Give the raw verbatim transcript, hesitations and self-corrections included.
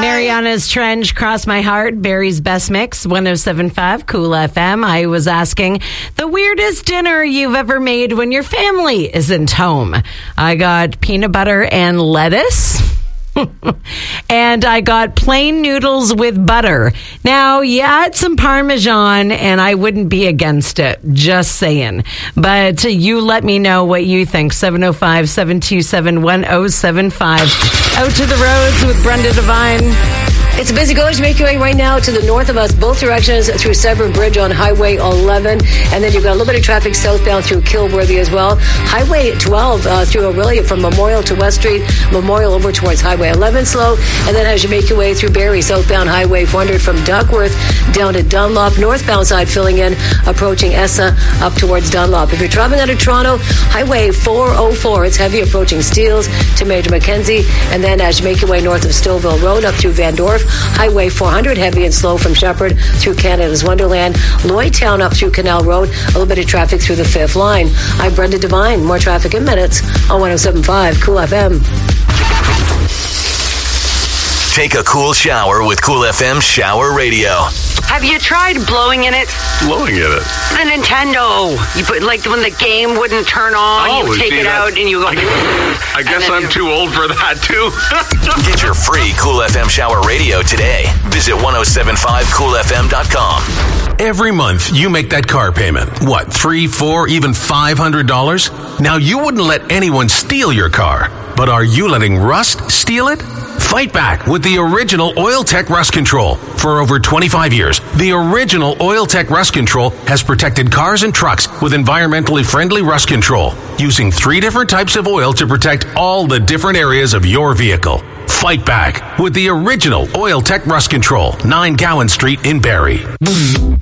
Mariana's Trench, Cross My Heart, Barry's Best Mix, one oh seven point five Cool F M. I was asking the weirdest dinner you've ever made when your family isn't home. I got peanut butter and lettuce. And I got plain noodles with butter. Now, you add some Parmesan, and I wouldn't be against it. Just saying. But you let me know what you think. seven oh five, seven two seven, one oh seven five. Out to the roads with Brenda Devine. It's a busy go as you make your way right now to the north of us, both directions through Severn Bridge on Highway eleven. And then you've got a little bit of traffic southbound through Kilworthy as well. Highway twelve uh, through Aurelia from Memorial to West Street. Memorial over towards Highway eleven slow. And then as you make your way through Barrie, southbound Highway four hundred from Duckworth down to Dunlop. Northbound side filling in, approaching Essa up towards Dunlop. If you're traveling out of Toronto, Highway four oh four, it's heavy approaching Steeles to Major Mackenzie. And then as you make your way north of Stouffville Road up through Van Dorp, Highway four hundred, heavy and slow from Shepherd through Canada's Wonderland. Lloydtown up through Canal Road. A little bit of traffic through the fifth line. I'm Brenda Devine. More traffic in minutes on one oh seven point five Cool F M. Take a cool shower with Cool F M Shower Radio. Have you tried blowing in it? Blowing in it? The Nintendo. You put, like, when the game wouldn't turn on, oh, you take see, it that, out and you go... I, I guess I'm too old for that, too. Get your free Cool F M Shower Radio today. Visit ten seventy-five cool f m dot com. Every month, you make that car payment. What, three, four, even five hundred dollars? Now, you wouldn't let anyone steal your car. But are you letting rust steal it? Fight back with the original Oil-Tech Rust Control. For over twenty-five years, the original Oil-Tech Rust Control has protected cars and trucks with environmentally friendly rust control, using three different types of oil to protect all the different areas of your vehicle. Fight back with the original Oil-Tech Rust Control, nine Gowan Street in Barrie.